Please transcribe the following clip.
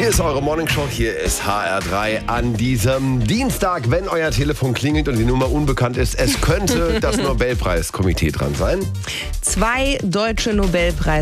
Hier ist eure Morningshow, hier ist HR3 an diesem Dienstag. Wenn euer Telefon klingelt und die Nummer unbekannt ist, es könnte das Nobelpreiskomitee dran sein. 2 deutsche Nobelpreise